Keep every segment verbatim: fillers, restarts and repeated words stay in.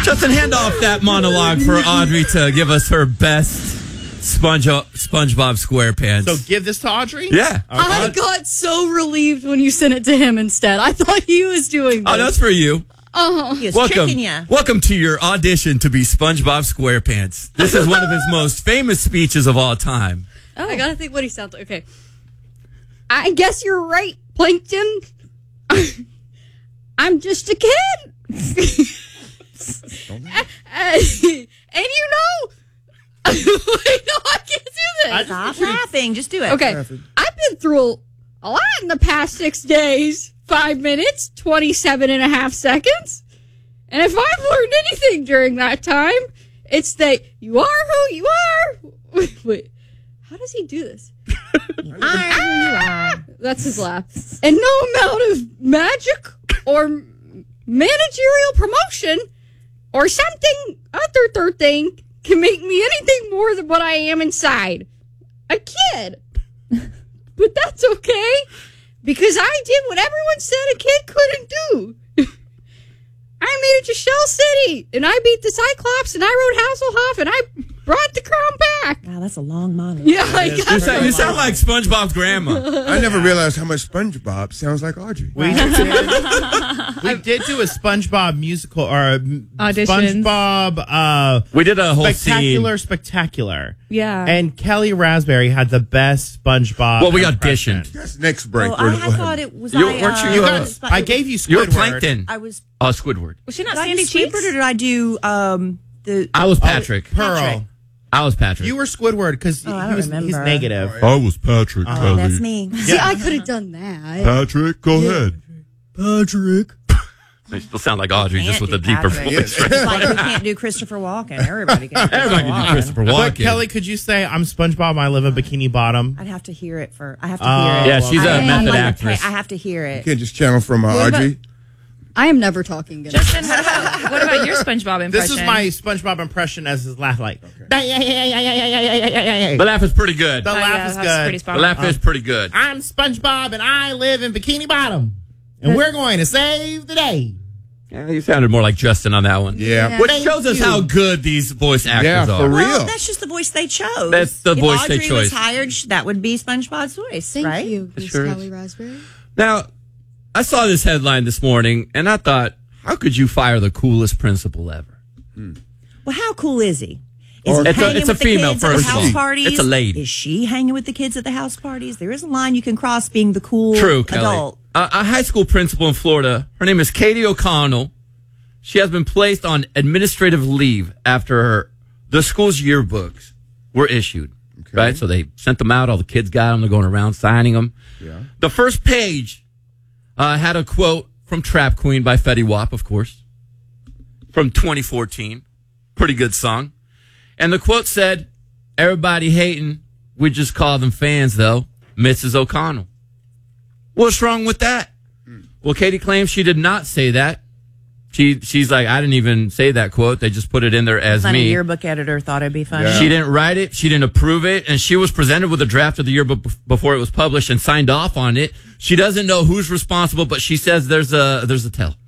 Justin, hand off that monologue for Audrey to give us her best Sponge SpongeBob SquarePants. So give this to Audrey? Yeah. I got so relieved when you sent it to him instead. I thought he was doing this. Oh, that's for you. Uh-huh. He was Welcome, tricking you. welcome to your audition to be SpongeBob SquarePants. This is one of his most famous speeches of all time. Oh. I gotta think what he sounds like. Okay. I guess you're right, Plankton. I'm just a kid. uh, and you know... Wait, no, I can't do this. Stop laughing. Just do it. Okay. I've been through a lot in the past six days. Five minutes, twenty-seven and a half seconds. And if I've learned anything during that time, it's that you are who you are. Wait, wait. How does he do this? ah, that's his laugh. And no amount of magic or managerial promotion or something other third thing can make me anything more than what I am inside. A kid. But that's okay, because I did what everyone said a kid couldn't do. I made it to Shell City, and I beat the Cyclops, and I rode Hasselhoff, and I brought the crown back. Wow, that's a long monologue. Yeah, I You got sound, you sound like SpongeBob's grandma. I never realized how much SpongeBob sounds like Audrey. We did, we did do a SpongeBob musical or Auditions. SpongeBob uh, We did a whole spectacular, scene. spectacular. Yeah. And Kelly Raspberry had the best SpongeBob. Well, we impression. auditioned. That's next break. Oh, I had thought it was. You- I, weren't you- uh, you, uh, I was- I gave you You were Squidward. Plankton. I was. Oh, Squidward. Was she not Did I Sandy do Squidward, Cheeks? or did I do um the? I was Patrick. Pearl. Patrick. I was Patrick. You were Squidward because Oh, I he don't was remember. he's negative. I was Patrick Oh, that's me. See, I could have done that. Patrick, go ahead. Patrick. They still sound like Audrey, just with a Can't do deeper Patrick. voice. It's like who can't do Christopher Walken? Everybody can. Do Everybody can do Walken. Christopher But Walken. Kelly, could you say I'm SpongeBob? I live in Bikini Bottom. I'd have to hear it for. I have to Oh, hear it. Yeah, she's a I, method like a actress. pra- I have to hear it. Can't just channel from uh, What about- Audrey. I am never talking. Gonna Justin, what about, what about your SpongeBob impression? This is my SpongeBob impression as his laugh, like. The laugh is pretty good. The The Oh, laugh yeah, is that's good. pretty spot on. laugh is pretty good. I'm SpongeBob and I live in Bikini Bottom, and we're going to save the day. Yeah, you sounded more like Justin on that one. Yeah. Which Thank shows us you. how good these voice actors Yeah, are. for real. Well, that's just the voice they chose. That's the if voice Audrey they chose. was hired, sh- that would be SpongeBob's voice, Thank right? you, Miss sure is. Kelly Raspberry. Now, I saw this headline this morning, and I thought, how could you fire the coolest principal ever? Well, how cool is he? Is Or- he It's a- hanging it's a with the female, kids at first the of house all. parties? It's a lady. Is she hanging with the kids at the house parties? There is a line you can cross being the cool True, Kelly. adult. Uh, a high school principal in Florida, her name is Katie O'Connell. She has been placed on administrative leave after her the school's yearbooks were issued. Okay. Right? So they sent them out. All the kids got them. They're going around signing them. Yeah. The first page uh, had a quote from Trap Queen by Fetty Wap, of course, from twenty fourteen. Pretty good song. And the quote said, "Everybody hating, we just call them fans, though. Missus O'Connell." What's wrong with that? Well, Katie claims she did not say that. She She's like, I didn't even say that quote. They just put it in there as Funny me. yearbook editor thought it'd be funny. Yeah. She didn't write it. She didn't approve it. And she was presented with a draft of the yearbook bef- before it was published and signed off on it. She doesn't know who's responsible, but she says there's a, there's a tell.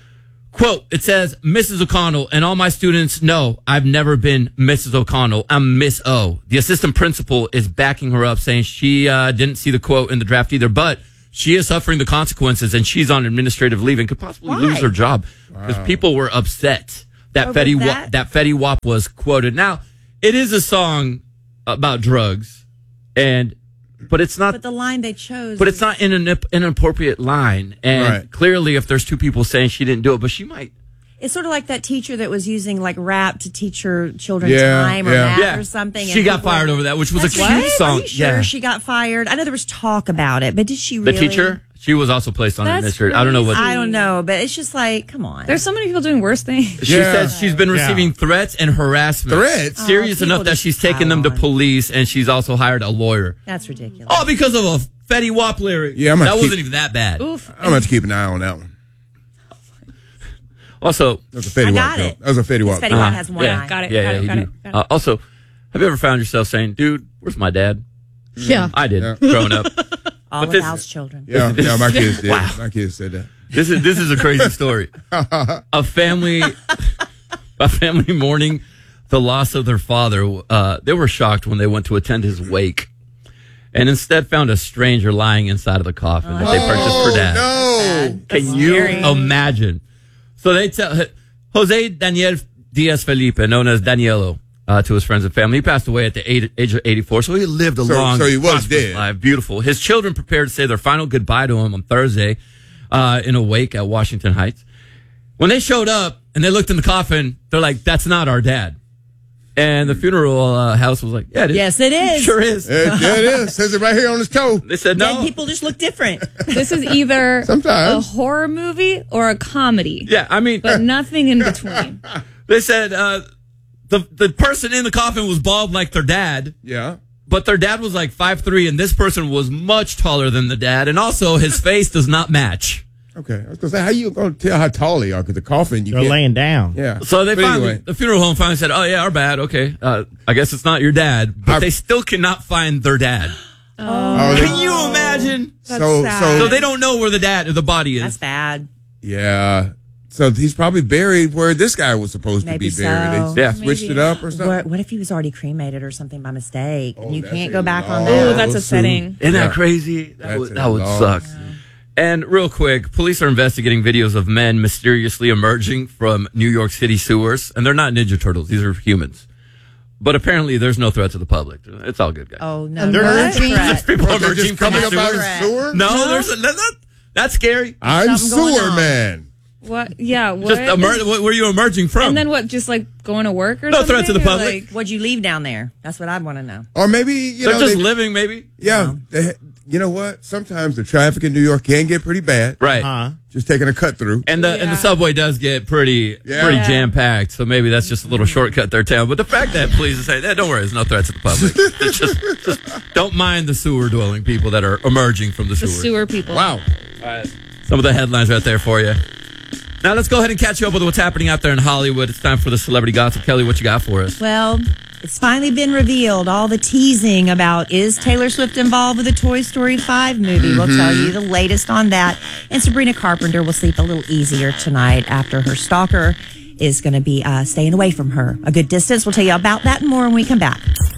Quote, it says, Missus O'Connell, and all my students know I've never been Missus O'Connell. I'm Miss O. The assistant principal is backing her up, saying she uh, didn't see the quote in the draft either, but she is suffering the consequences, and she's on administrative leave and could possibly Why? lose her job because people were upset that Over Fetty Wap, that? that Fetty Wap was quoted. Now, it is a song about drugs, and but it's not. But the line they chose. But it's not in an inappropriate line. And Right. clearly, if there's two people saying she didn't do it, but she might. It's sort of like that teacher that was using like rap to teach her children Yeah, time or yeah. math Yeah. or something. She and got people- fired over that, which was a That's cute right? song. Are you sure Yeah. she got fired? I know there was talk about it, but did she The really? teacher, she was also placed on That's administrative. I don't know what. I don't know, but it's just like, come on. There's so many people doing worse things. She Yeah. says she's been receiving Yeah. threats and harassment. Threats? Serious Oh, enough people that just she's taken pile them to on. police, and she's also hired a lawyer. That's ridiculous. All because of a Fetty Wap lyric. Yeah, I'm gonna that keep- wasn't even that bad. Oof. I'm going to keep an eye on that one. Also, That was a Fetty I Wap. got though. it. That was a Fetty Wap. Fetty Uh-huh. Wap has one yeah, eye. Got it. Yeah, got yeah, it. you Got do. it. Got it. Uh, also, have you ever found yourself saying, "Dude, where's my dad?" Yeah. I did Yeah. growing up. All but of this- house children. Yeah, yeah, my kids did. Wow. My kids said that. This is this is a crazy story. A family A family mourning the loss of their father. Uh, they were shocked when they went to attend his wake, and instead found a stranger lying inside of the coffin that they purchased for dad. No. Can you imagine? So they tell Jose Daniel Diaz Felipe, known as Danielo, uh, to his friends and family. He passed away at the age, age of eighty-four, so he lived a So- long, so he was prosperous dead. life. Beautiful. His children prepared to say their final goodbye to him on Thursday uh, in a wake at Washington Heights. When they showed up and they looked in the coffin, they're like, "That's not our dad." And the funeral uh, house was like, "Yeah, it is. Yes, it is. Sure is." Yeah, yeah, it is. Says it right here on his toe. They said Dead no. people just look different. This is either Sometimes. a horror movie or a comedy. Yeah, I mean, But nothing in between. they said uh, the the person in the coffin was bald like their dad. Yeah. But their dad was like five three, and this person was much taller than the dad, and also his face does not match. Okay. I was going to say, how you going to tell how tall they are? Because the coffin, you They're can't. laying down. Yeah. So they But finally, anyway. the funeral home finally said, "Oh yeah, our bad. Okay, uh, I guess it's not your dad." But I- they still cannot find their dad. Oh, they- Can you imagine? so, sad. so, So they don't know where the dad, the body is. That's bad. yeah. So he's probably buried where this guy was supposed Maybe to be buried. so. They Yeah. switched Maybe. it up or something. What, what if he was already cremated or something by mistake? Oh, and you that's can't a go back on long- Oh, that. that's soon. upsetting. Isn't Yeah. that crazy? That That's would, a that would long- suck. And real quick, police are investigating videos of men mysteriously emerging from New York City sewers, and they're not Ninja Turtles; these are humans. But apparently, there's no threat to the public. It's all good, guys. Oh, no. They're no emerging? threat. People What, they're emerging just from coming the up out of sewers. the sewer? No, there's a, that, that, that's scary. I'm Something going sewer on. man. What? Yeah. What? Just emer- where were you emerging from? and then what? Just like going to work or No something? threat to the Or, public. like- What'd you leave down there? That's what I'd want to know. Or maybe, you they're know, just they- living, maybe. yeah. They, you know what? Sometimes the traffic in New York can get pretty bad. Right. Uh-huh. Just taking a cut through. And the and Yeah. the subway does get pretty Yeah. pretty Yeah. jam packed, so maybe that's just a little shortcut there, town. But the fact that police are saying, "Eh, don't worry, there's no threat to the public. It's just, just don't mind the sewer dwelling people that are emerging from the, The sewers." sewer people. Wow. Some of the headlines right there for you. Now let's go ahead and catch you up with what's happening out there in Hollywood. It's time for the celebrity gossip. Kelly, what you got for us? Well, it's finally been revealed. All the teasing about is Taylor Swift involved with the Toy Story five movie. We'll tell you the latest on that. And Sabrina Carpenter will sleep a little easier tonight after her stalker is going to be uh, staying away from her a good distance. We'll tell you about that and more when we come back.